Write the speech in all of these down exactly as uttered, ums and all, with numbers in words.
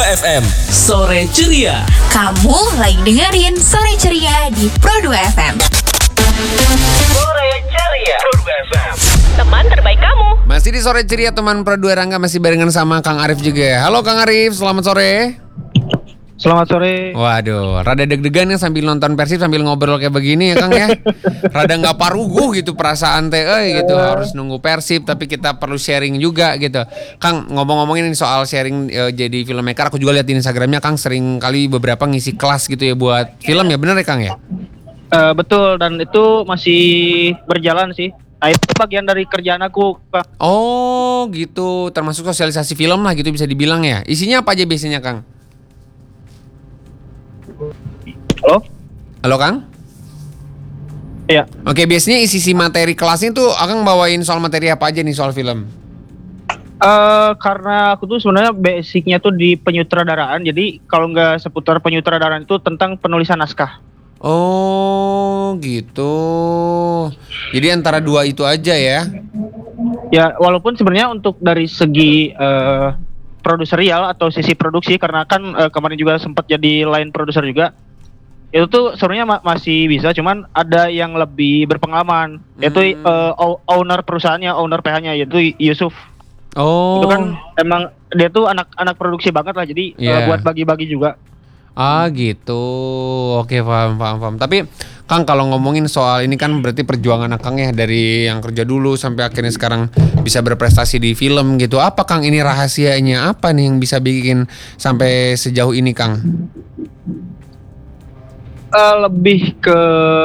F M. Sore Ceria. Kamu lagi dengerin Sore Ceria di Pro dua F M. Sore Ceria. Pro dua F M. Teman terbaik kamu. Masih di Sore Ceria teman Pro dua Rangga, masih barengan sama Kang Arif juga ya. Halo Kang Arif, selamat sore. Selamat sore. Waduh, rada deg-degan ya sambil nonton Persib sambil ngobrol kayak begini ya Kang ya. Rada nggak paruguh gitu perasaan teh, eh gitu harus nunggu Persib tapi kita perlu sharing juga gitu. Kang, ngomong-ngomongin ini soal sharing e, jadi filmmaker, aku juga lihat di Instagramnya Kang sering kali beberapa ngisi kelas gitu ya buat film ya, bener ya Kang ya? Uh, betul, dan itu masih berjalan sih. Nah, itu bagian dari kerjaan aku, Pak. Oh gitu, termasuk sosialisasi film lah gitu bisa dibilang ya. Isinya apa aja biasanya Kang? Halo? Halo Kang? Iya. Oke, biasanya isi si materi kelasnya tuh Akang bawain soal materi apa aja nih soal film? Uh, karena aku tuh sebenarnya basicnya tuh di penyutradaraan. Jadi kalau nggak seputar penyutradaraan itu tentang penulisan naskah. Oh gitu. Jadi antara dua itu aja ya? Ya, walaupun sebenarnya untuk dari segi uh, produserial atau sisi produksi, karena kan uh, kemarin juga sempat jadi line produser juga. Itu tuh sebenarnya ma- masih bisa, cuman ada yang lebih berpengalaman, yaitu Hmm. uh, owner perusahaannya, owner P H-nya, yaitu Yusuf. Oh. Itu kan emang dia tuh anak-anak produksi banget lah, jadi Yeah. uh, buat bagi-bagi juga. Ah gitu. Oke, paham, paham, paham. Tapi Kang, kalau ngomongin soal ini kan berarti perjuangan Akang ya dari yang kerja dulu sampai akhirnya sekarang bisa berprestasi di film gitu. Apa Kang ini rahasianya? Apa nih yang bisa bikin sampai sejauh ini Kang? Uh, lebih ke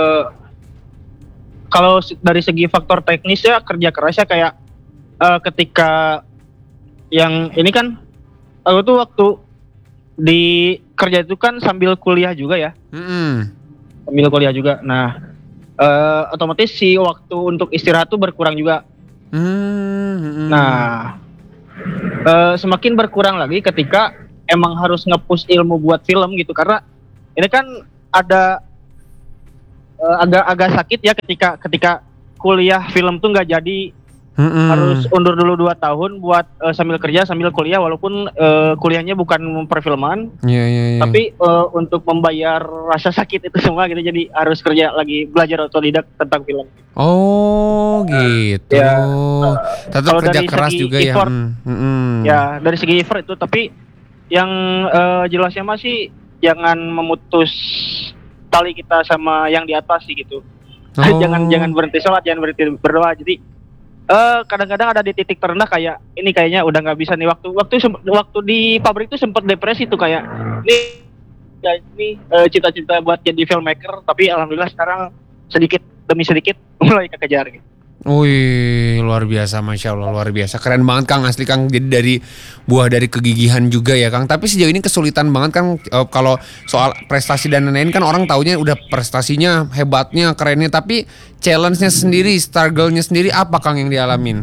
kalau se- dari segi faktor teknis ya, kerja kerasnya kayak uh, ketika yang ini kan aku tuh waktu di kerja itu kan sambil kuliah juga ya, Mm-mm. sambil kuliah juga. Nah, uh, otomatis si waktu untuk istirahat tuh berkurang juga. Mm-mm. Nah, uh, semakin berkurang lagi ketika emang harus nge-push ilmu buat film gitu, karena ini kan ada uh, agak agak sakit ya ketika ketika kuliah film tuh nggak jadi. Mm-mm. Harus undur dulu dua tahun buat uh, sambil kerja sambil kuliah, walaupun uh, kuliahnya bukan perfilman, Iya, iya, iya. tapi uh, untuk membayar rasa sakit itu semua gitu, jadi harus kerja lagi, belajar otodidak tentang film. Oh gitu. Ya, Tetap kalau kerja dari keras segi juga effort, ya. Mm, mm. Ya dari segi effort itu, tapi yang uh, jelasnya masih jangan memutus tali kita sama yang di atas sih gitu. Oh. jangan jangan berhenti sholat, jangan berhenti berdoa. Jadi uh, kadang-kadang ada di titik terendah kayak ini, kayaknya udah nggak bisa nih. Waktu waktu sem- waktu di pabrik itu sempat depresi tuh, kayak ini ya, ini uh, cita-cita buat jadi filmmaker, tapi alhamdulillah sekarang sedikit demi sedikit mulai kekejar gitu. Wih, luar biasa, Masya Allah, luar biasa. Keren banget Kang, asli Kang. Jadi dari buah dari kegigihan juga ya Kang. Tapi sejauh ini kesulitan banget Kang, e, kalau soal prestasi dan lain-lain kan orang taunya udah prestasinya, hebatnya, kerennya. Tapi challenge-nya sendiri, struggle-nya sendiri apa Kang yang dialamin?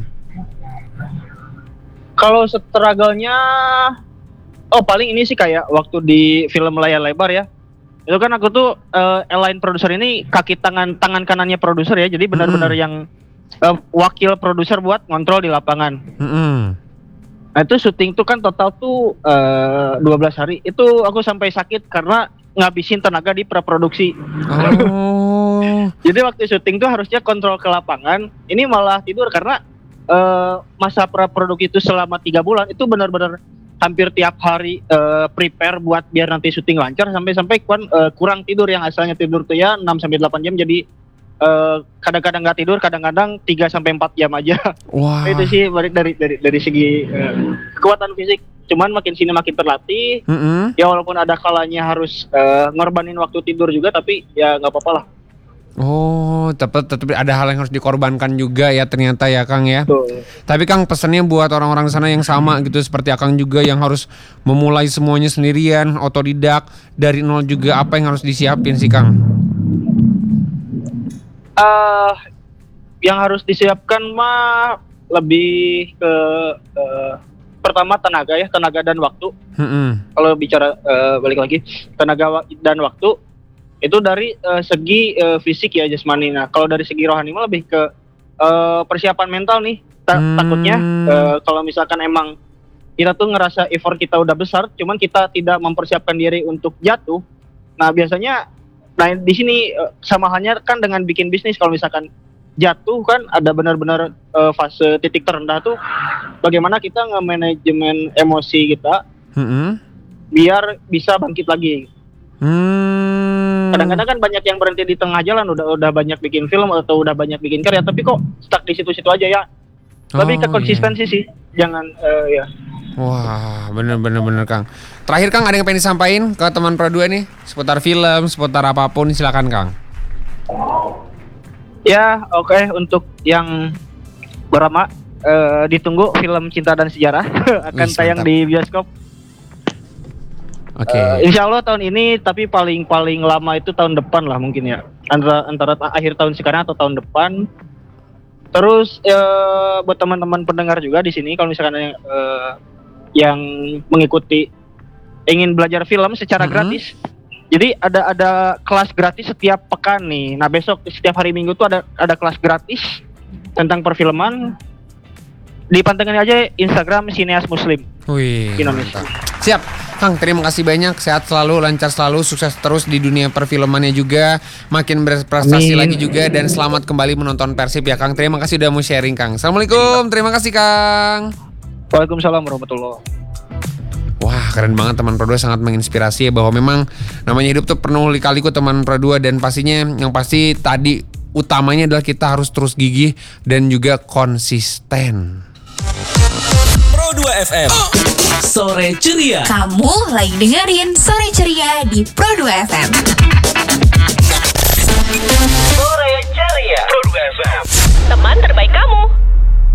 Kalau struggle-nya, oh paling ini sih kayak waktu di film layar lebar ya. Itu kan aku tuh uh, line produser ini kaki tangan tangan kanannya produser ya. Jadi benar-benar Mm-mm. yang uh, wakil produser buat ngontrol di lapangan. Mm-mm. Nah itu syuting tuh kan total tuh uh, dua belas hari. Itu aku sampai sakit karena ngabisin tenaga di praproduksi. Oh. Jadi waktu syuting tuh harusnya kontrol ke lapangan. Ini malah tidur karena uh, masa praproduksi itu selama tiga bulan itu benar-benar hampir tiap hari uh, prepare buat biar nanti syuting lancar, sampai-sampai kuan, uh, kurang tidur, yang asalnya tidur tuh ya enam sampai delapan jam jadi uh, kadang-kadang nggak tidur, kadang-kadang tiga sampai empat jam aja. Wah. Itu sih balik dari dari dari segi uh, kekuatan fisik. Cuman makin sini makin terlatih. Mm-mm. Ya walaupun ada kalanya harus uh, ngorbanin waktu tidur juga, tapi ya nggak apa-apa lah. Oh, tetap tetap ada hal yang harus dikorbankan juga ya ternyata ya Kang ya. Tuh. Tapi Kang, pesannya buat orang-orang di sana yang sama gitu seperti Akang juga yang harus memulai semuanya sendirian, otodidak dari nol juga, apa yang harus disiapin sih Kang? Uh, yang harus disiapkan mah lebih ke uh, pertama tenaga ya, tenaga dan waktu. Mm-mm. Kalau bicara uh, balik lagi tenaga wa- dan waktu itu dari uh, segi uh, fisik ya, jasmani. Nah kalau dari segi rohani mah lebih ke uh, persiapan mental nih. Ta- Hmm. Takutnya uh, kalau misalkan emang kita tuh ngerasa effort kita udah besar, cuman kita tidak mempersiapkan diri untuk jatuh. Nah biasanya, nah di sini eh, sama halnya kan dengan bikin bisnis. Kalau misalkan jatuh kan ada benar-benar eh, fase titik terendah tuh, bagaimana kita nge-manajemen emosi kita Mm-mm. biar bisa bangkit lagi. Hmm. Kadang-kadang kan banyak yang berhenti di tengah jalan, udah udah banyak bikin film atau udah banyak bikin karya, tapi kok stuck di situ-situ aja ya. Lebih ke Oh, konsistensi sih, jangan eh, ya. Wah, bener-bener bener Kang. Terakhir Kang, ada yang pengen disampaikan ke teman Pro dua nih seputar film, seputar apapun, silakan Kang. Ya, oke untuk yang berama eh, ditunggu film Cinta dan Sejarah akan Wih, tayang mantap. di bioskop. Oke. Eh, insya Allah tahun ini, tapi paling paling lama itu tahun depan lah mungkin ya. Antara antara ta- akhir tahun sekarang atau tahun depan. Terus eh, buat teman-teman pendengar juga di sini, kalau misalkan yang eh, yang mengikuti ingin belajar film secara Mhm. gratis. Jadi ada ada kelas gratis setiap pekan nih. Nah besok setiap hari Minggu tuh ada ada kelas gratis tentang perfilman. Dipantengin aja Instagram Sineas Muslim Wih, Indonesia. mantap. Siap, Kang. Terima kasih banyak. Sehat selalu, lancar selalu, sukses terus di dunia perfilmannya juga. Makin berprestasi Amin. lagi juga, dan selamat kembali menonton Persib ya, Kang. Terima kasih udah mau sharing, Kang. Assalamualaikum. Terima kasih, Kang. Waalaikumsalam warahmatullahi. Wah, keren banget teman Pro dua, sangat menginspirasi ya, bahwa memang namanya hidup tuh penuh lika-liku teman Pro dua, dan pastinya yang pasti tadi utamanya adalah kita harus terus gigih dan juga konsisten. Pro dua F M, sore ceria. Kamu lagi dengerin Sore Ceria di Pro dua F M. Sore ceria. Pro dua F M. Teman terbaik kamu.